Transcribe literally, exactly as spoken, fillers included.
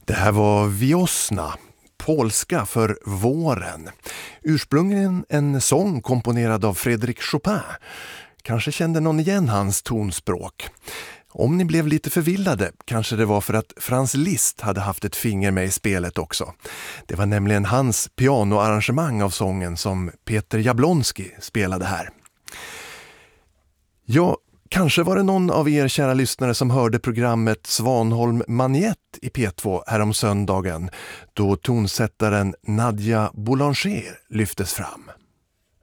Det här var Wiosna, polska för våren. Ursprungligen en sång komponerad av Frédéric Chopin. Kanske kände någon igen hans tonspråk. Om ni blev lite förvillade kanske det var för att Franz Liszt hade haft ett finger med i spelet också. Det var nämligen hans pianoarrangemang av sången som Peter Jablonski spelade här. Ja, kanske var det någon av er kära lyssnare som hörde programmet Svanholm Maniet i P två härom söndagen då tonsättaren Nadia Boulanger lyftes fram.